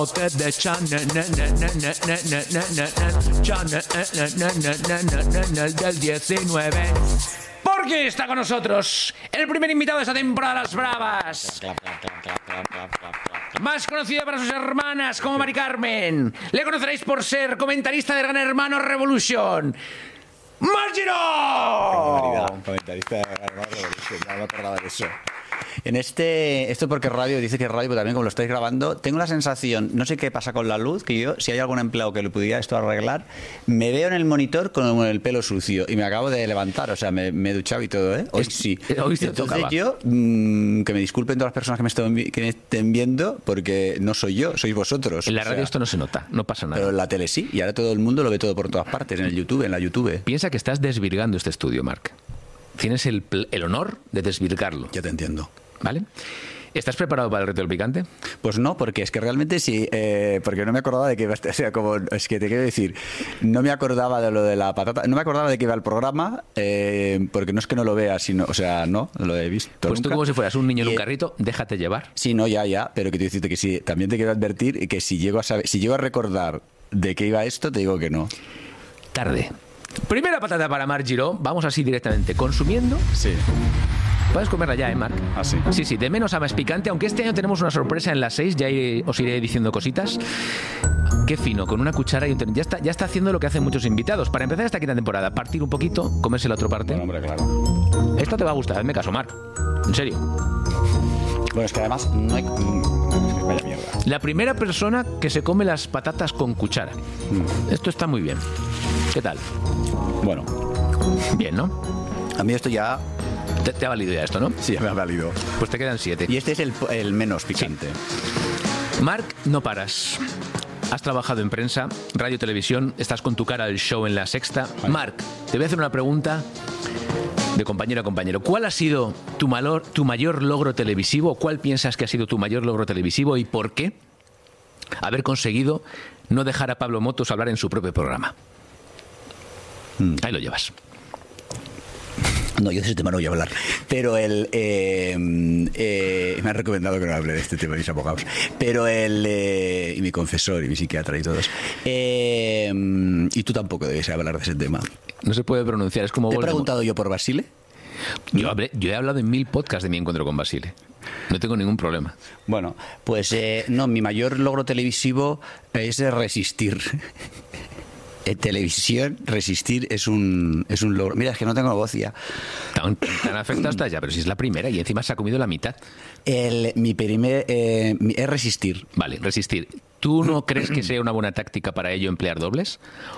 del 19. Porque está con nosotros el primer invitado de esta temporada de Las Bravas, más conocido para sus hermanas como Mari Carmen. Le conoceréis por ser comentarista de Gran Hermano Revolution. ¡Marc Giró! Comentarista de Gran Hermano Revolution, no me acordaba de eso. En esto porque es radio, dice que es radio, pero también como lo estáis grabando, tengo la sensación, no sé qué pasa con la luz, que yo, si hay algún empleado que lo pudiera esto arreglar, me veo en el monitor con el pelo sucio y me acabo de levantar, o sea, me he duchado y todo, ¿eh? Hoy sí. Hoy te Entonces tocaba. yo, que me disculpen todas las personas que me estén viendo, porque no soy yo, sois vosotros. En la o sea, radio esto no se nota, no pasa nada. pero en la tele sí, y ahora todo el mundo lo ve todo por todas partes, en el YouTube, en la YouTube. Piensa que estás desvirgando este estudio, Marc. Tienes el honor de desvirgarlo, Ya te entiendo. ¿vale? ¿Estás preparado para el reto del picante? Pues no, porque es que realmente sí, porque no me acordaba de que iba a estar, o sea, como, es que te quiero decir, no me acordaba de lo de la patata, no me acordaba de que iba el programa, porque no es que no lo vea, sino, o sea, no lo he visto Pues nunca. tú como si fueras un niño en un Y- carrito, déjate llevar. Sí, no, ya, pero que te decirte que sí, también te quiero advertir que si llego a recordar de qué iba esto, te digo que no. Tarde. Primera patata para Marc Giró. Vamos así directamente. Consumiendo. Sí. Puedes comerla ya, Marc. ¿Ah, sí? Sí, de menos a más picante. Aunque este año tenemos una sorpresa en las 6. Ya os iré diciendo cositas. Qué fino, con una cuchara y un tenedor. Ya está haciendo lo que hacen muchos invitados. Para empezar esta quinta temporada, partir un poquito, comerse la otra parte. Bueno, hombre, claro. Esto te va a gustar, hazme caso, Marc. En serio. Bueno, es que además no hay... es que vaya mierda. La primera persona que se come las patatas con cuchara. Esto está muy bien. ¿Qué tal? Bueno, Bien, ¿no? a mí esto ya... Te ha valido ya esto, ¿no? Sí, ya me ha valido. Pues te quedan 7. Y este es el menos picante. Marc, no paras. Has trabajado en prensa, radio, televisión, estás con tu cara al show en La Sexta. Marc, te voy a hacer una pregunta de compañero a compañero. ¿Cuál ha sido tu mayor logro televisivo? ¿Cuál piensas que ha sido tu mayor logro televisivo y por qué haber conseguido no dejar a Pablo Motos hablar en su propio programa? Ahí lo llevas. No, yo de ese tema no voy a hablar. Pero me han recomendado que no hable de este tema mis abogados. Pero y mi confesor y mi psiquiatra y todos. Y tú tampoco debes hablar de ese tema. No se puede pronunciar, es como ¿Te he Voldemort. preguntado yo por Basile? Yo he hablado en 1000 podcasts de mi encuentro con Basile. No tengo ningún problema. Bueno, pues no, mi mayor logro televisivo es resistir. En televisión, resistir es un logro. Mira, es que no tengo voz ya. Tan afectado está ya, pero si es la primera y encima se ha comido la mitad. Mi primer es resistir. Vale, resistir. ¿Tú no crees que sea una buena táctica para ello emplear dobles?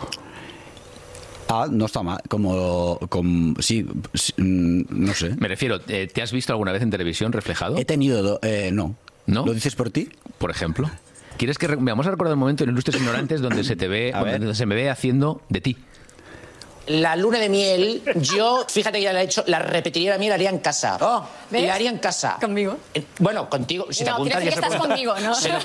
Ah, no está mal. Sí, no sé. Me refiero, ¿te has visto alguna vez en televisión reflejado? He tenido... no. ¿No? ¿Lo dices por ti? Por ejemplo. ¿Quieres que vamos a recordar un momento en Ilustres Ignorantes donde se te ve, A ver. donde se me ve haciendo de ti? La luna de miel, yo, fíjate que ya la he hecho, la repetiría la miel, la haría en casa. Oh, ¿ves? La haría en casa. ¿Conmigo? Bueno, contigo, si te No, apuntas... quiero decir que estás conmigo, ¿no? Se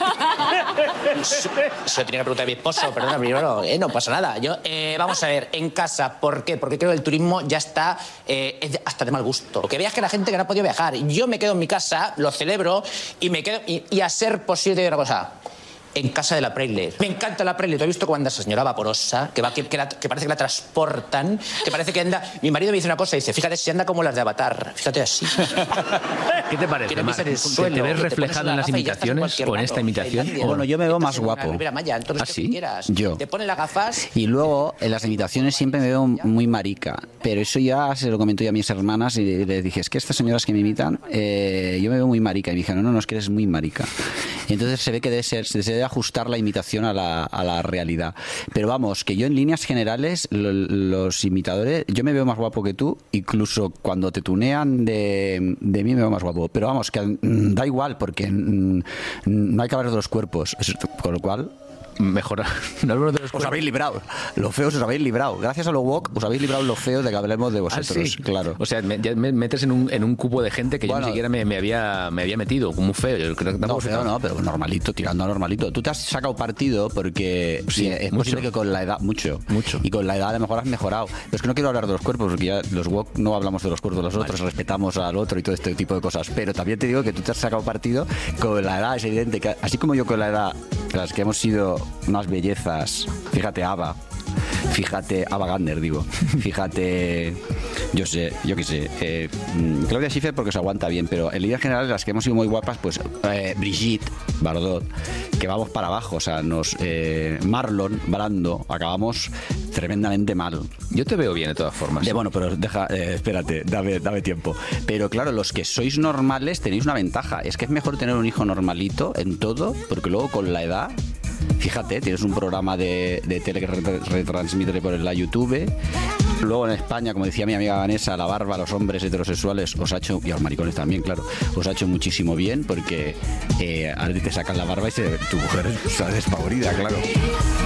lo tenía que preguntar a mi esposo, perdona, primero, no pasa nada. Yo, vamos a ver, en casa, ¿por qué? Porque creo que el turismo ya está hasta de mal gusto. Que veas que la gente que no ha podido viajar, yo me quedo en mi casa, lo celebro, y me quedo, y a ser posible, te digo una cosa... En casa de la Preyle. Me encanta la Preyle. ¿Tú has visto cuando esa señora vaporosa, que parece que la transportan, que parece que anda... Mi marido me dice una cosa, dice, fíjate si anda como las de Avatar. Fíjate así. ¿Qué te parece, Que no Marc? pisa en el suelo, ¿Te ves que te reflejado pones en las una gafa y ya estás en imitaciones cualquier o en esta lado. imitación? Tailandia. Bueno, yo me veo más Estás en una guapo. Ribera Maya, entonces, ¿Ah, ¿qué sí? quieras? Yo. Te pones las gafas... Y luego, en las imitaciones siempre me veo muy marica. Pero eso ya se lo comento yo a mis hermanas y les dije, es que estas señoras que me imitan, yo me veo muy marica. Y me dijeron, no, es que eres muy marica. Y entonces se ve que se debe ajustar la imitación a la realidad. Pero vamos, que yo en líneas generales, los imitadores, yo me veo más guapo que tú, incluso cuando te tunean de mí me veo más guapo. Pero vamos, que da igual, porque no hay que hablar de los cuerpos. Con lo cual... mejorar. En algunos de los Os habéis librado. Los feos os habéis librado. Gracias a los woke os habéis librado los feos de que hablemos de vosotros. ¿Ah, sí? Claro. O sea, ya me metes en un cubo de gente que yo Bueno, ni siquiera me había metido, como un feo. Yo creo que No, tampoco feo no, pero normalito, tirando a normalito. Tú te has sacado partido porque Sí, es mucho. posible que con la edad, mucho. Y con la edad a lo mejor has mejorado. Pero es que no quiero hablar de los cuerpos, porque ya los woke no hablamos de los cuerpos de los otros, respetamos al otro y todo este tipo de cosas. Pero también te digo que tú te has sacado partido con la edad, es evidente que así como yo con la edad, las que hemos sido unas bellezas, fíjate Ava, fíjate Ava Gardner, digo, fíjate, yo qué sé, Claudia Schiffer porque se aguanta bien, pero en líneas generales las que hemos sido muy guapas, pues Brigitte Bardot, que vamos para abajo, o sea, Marlon Brando, acabamos tremendamente mal. Yo te veo bien de todas formas. Bueno, pero deja, espérate, dame tiempo. Pero claro, los que sois normales tenéis una ventaja, es que es mejor tener un hijo normalito en todo, porque luego con la edad, fíjate, tienes un programa de tele que retransmite por la YouTube. Luego en España, como decía mi amiga Vanessa, la barba a los hombres heterosexuales os ha hecho, y a los maricones también, claro, os ha hecho muchísimo bien, porque ahora te sacan la barba y tu mujer está despavorida, claro.